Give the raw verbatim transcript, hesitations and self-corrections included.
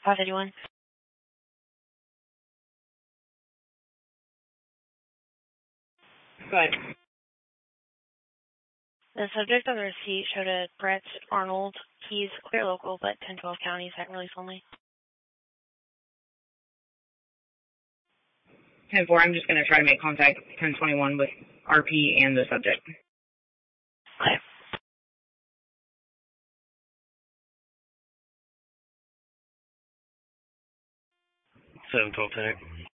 five eighty-one. Go ahead. The subject of the receipt showed a Brett Arnold. He's clear local, but ten twelve county, second release only. ten four, I'm just going to try to make contact ten twenty-one with R P and the subject. Okay. seven twelve ten.